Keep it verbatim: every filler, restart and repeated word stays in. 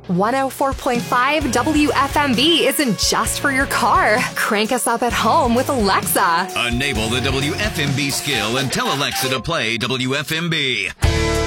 one oh four point five W F M B isn't just for your car. Crank us up at home with Alexa. Enable the W F M B skill and tell Alexa to play W F M B.